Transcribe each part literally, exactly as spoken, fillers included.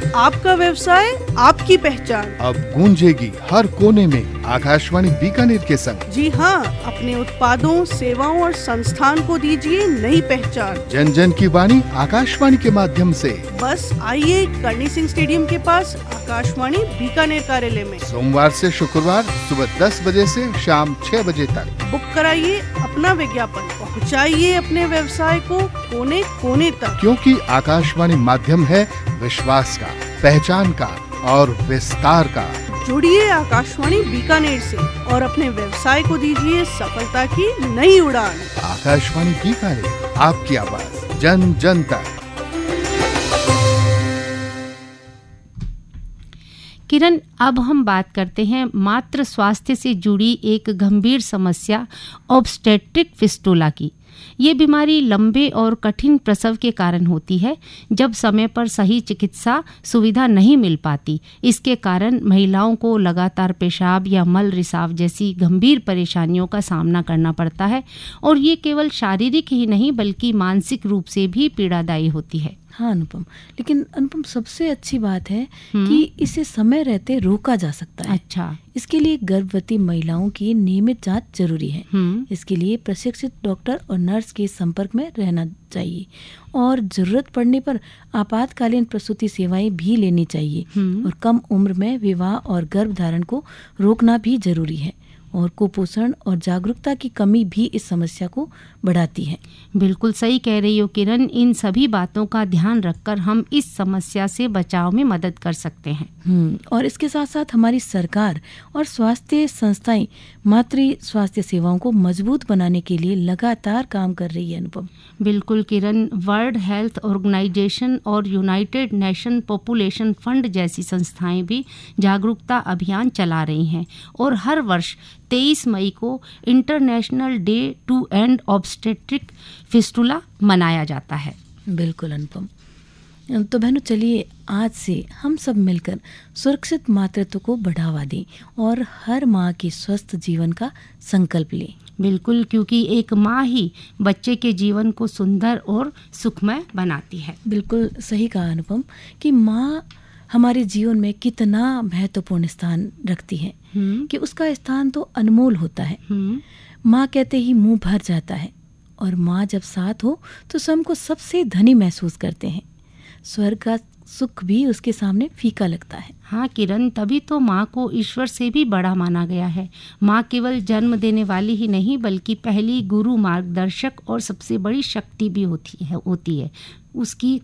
आपका व्यवसाय, आपकी पहचान। अब गूंजेगी हर कोने में आकाशवाणी बीकानेर के संग। जी हाँ, अपने उत्पादों, सेवाओं और संस्थान को दीजिए नई पहचान। जन जन की वाणी आकाशवाणी के माध्यम से। बस आइए कर्णी सिंह स्टेडियम के पास आकाशवाणी बीकानेर कार्यालय में सोमवार से शुक्रवार सुबह दस बजे से शाम छह बजे तक। बुक कराइए अपना विज्ञापन, पहुँचाइए अपने व्यवसाय को कोने कोने तक, क्योंकि आकाशवाणी माध्यम है विश्वास का, पहचान का और विस्तार का। जुड़िए आकाशवाणी बीकानेर से और अपने व्यवसाय को दीजिए सफलता की नई उड़ान। आकाशवाणी बीकानेर, आपकी आवाज जन जन तक। किरण, अब हम बात करते हैं मातृ स्वास्थ्य से जुड़ी एक गंभीर समस्या ऑब्स्टेट्रिक फिस्टुला की। ये बीमारी लंबे और कठिन प्रसव के कारण होती है, जब समय पर सही चिकित्सा सुविधा नहीं मिल पाती। इसके कारण महिलाओं को लगातार पेशाब या मल रिसाव जैसी गंभीर परेशानियों का सामना करना पड़ता है और ये केवल शारीरिक ही नहीं बल्कि मानसिक रूप से भी पीड़ादायी होती है। हाँ अनुपम, लेकिन अनुपम सबसे अच्छी बात है कि इसे समय रहते रोका जा सकता है। अच्छा, इसके लिए गर्भवती महिलाओं की नियमित जांच जरूरी है। इसके लिए प्रशिक्षित डॉक्टर और नर्स के संपर्क में रहना चाहिए और जरूरत पड़ने पर आपातकालीन प्रसूति सेवाएं भी लेनी चाहिए। और कम उम्र में विवाह और गर्भधारण को रोकना भी जरूरी है। और कुपोषण और जागरूकता की कमी भी इस समस्या को बढ़ाती है। बिल्कुल सही कह रही हो किरण। इन सभी बातों का ध्यान रखकर हम इस समस्या से बचाव में मदद कर सकते हैं। हम्म और इसके साथ साथ हमारी सरकार और स्वास्थ्य संस्थाएं मातृ स्वास्थ्य सेवाओं को मजबूत बनाने के लिए लगातार काम कर रही है। अनुपम, बिल्कुल किरण। वर्ल्ड हेल्थ ऑर्गेनाइजेशन और यूनाइटेड नेशन पॉपुलेशन फंड जैसी संस्थाएं भी जागरूकता अभियान चला रही हैं और हर वर्ष तेईस मई को international day to and obstetric fistula मनाया जाता है। बिल्कुल अनुपम। तो बहनों, चलिए आज से हम सब मिलकर सुरक्षित मातृत्व को बढ़ावा दें और हर माँ के स्वस्थ जीवन का संकल्प लें। बिल्कुल, क्योंकि एक माँ ही बच्चे के जीवन को सुंदर और सुखमय बनाती है। बिल्कुल सही कहा अनुपम कि माँ हमारे जीवन में कितना महत्वपूर्ण स्थान रखती है कि उसका स्थान तो अनमोल होता है। माँ कहते ही मुंह भर जाता है और माँ जब साथ हो तो स्वयं को सबसे धनी महसूस करते हैं। स्वर्ग का सुख भी उसके सामने फीका लगता है। हाँ किरण, तभी तो माँ को ईश्वर से भी बड़ा माना गया है। माँ केवल जन्म देने वाली ही नहीं बल्कि पहली गुरु, मार्गदर्शक और सबसे बड़ी शक्ति भी होती है होती है उसकी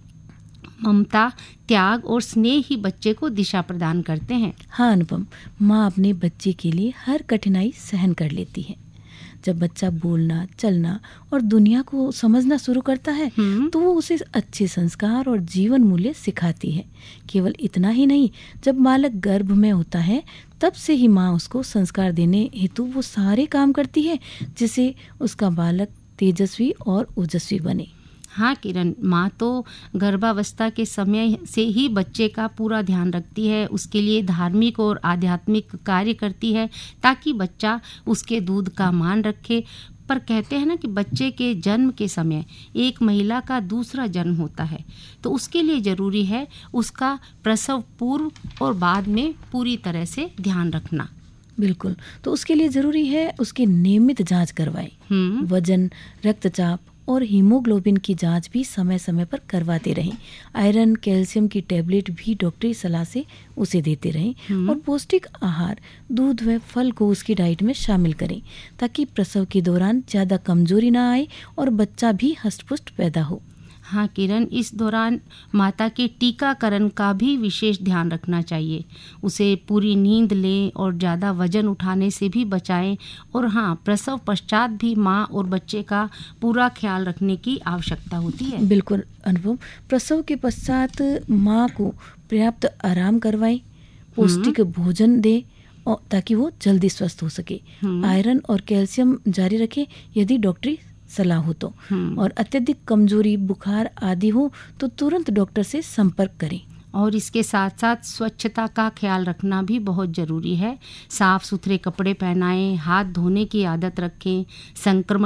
ममता, त्याग और स्नेह ही बच्चे को दिशा प्रदान करते हैं। हाँ अनुपम, माँ अपने बच्चे के लिए हर कठिनाई सहन कर लेती है। जब बच्चा बोलना, चलना और दुनिया को समझना शुरू करता है तो वो उसे अच्छे संस्कार और जीवन मूल्य सिखाती है। केवल इतना ही नहीं, जब बालक गर्भ में होता है तब से ही माँ उसको संस्कार देने हेतु वो सारे काम करती है जिससे उसका बालक तेजस्वी और ओजस्वी बने। हाँ किरण, माँ तो गर्भावस्था के समय से ही बच्चे का पूरा ध्यान रखती है, उसके लिए धार्मिक और आध्यात्मिक कार्य करती है ताकि बच्चा उसके दूध का मान रखे। पर कहते हैं ना कि बच्चे के जन्म के समय एक महिला का दूसरा जन्म होता है, तो उसके लिए ज़रूरी है उसका प्रसव पूर्व और बाद में पूरी तरह से ध्यान रखना। बिल्कुल, तो उसके लिए ज़रूरी है उसकी नियमित जांच करवाएं। वजन, रक्तचाप और हीमोग्लोबिन की जांच भी समय समय पर करवाते रहें। आयरन, कैल्शियम की टेबलेट भी डॉक्टरी सलाह से उसे देते रहें और पौष्टिक आहार, दूध व फल को उसकी डाइट में शामिल करें ताकि प्रसव के दौरान ज़्यादा कमजोरी ना आए और बच्चा भी हष्ट-पुष्ट पैदा हो। हाँ किरण, इस दौरान माता के टीकाकरण का भी विशेष ध्यान रखना चाहिए। उसे पूरी नींद लें और ज़्यादा वजन उठाने से भी बचाएं। और हाँ, प्रसव पश्चात भी माँ और बच्चे का पूरा ख्याल रखने की आवश्यकता होती है। बिल्कुल अनुभव, प्रसव के पश्चात माँ को पर्याप्त आराम करवाएं, पौष्टिक भोजन दे और ताकि वो जल्दी स्वस्थ हो सके। आयरन और कैल्शियम जारी रखें यदि डॉक्टरी सलाह हो तो, और अत्यधिक कमजोरी, बुखार आदि हो तो तुरंत डॉक्टर से संपर्क करें। और इसके साथ साथ स्वच्छता का ख्याल रखना भी बहुत ज़रूरी है। साफ सुथरे कपड़े पहनाएं, हाथ धोने की आदत रखें, संक्रमण